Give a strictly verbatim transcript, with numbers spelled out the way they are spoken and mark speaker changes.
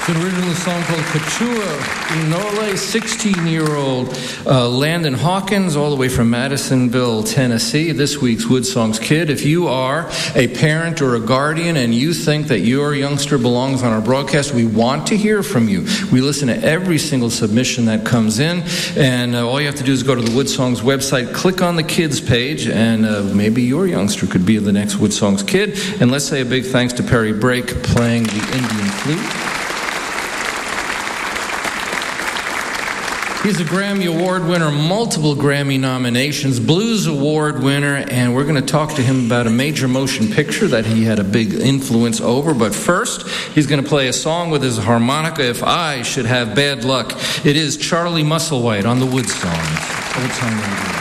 Speaker 1: An original song called Kachua Inole, sixteen-year-old uh, Landon Hawkins, all the way from Madisonville, Tennessee. This week's Wood Songs Kid. If you are a parent or a guardian and you think that your youngster belongs on our broadcast, we want to hear from you. We listen to every single submission that comes in, and uh, all you have to do is go to the Wood Songs website, click on the kids page, and uh, maybe your youngster could be the next Wood Songs Kid. And let's say a big thanks to Perry Brake playing the Indian flute. He's a Grammy Award winner, multiple Grammy nominations, Blues Award winner, and we're going to talk to him about a major motion picture that he had a big influence over. But first, he's going to play a song with his harmonica, If I Should Have Bad Luck. It is Charlie Musselwhite on the Wood Songs. Old Time Radio.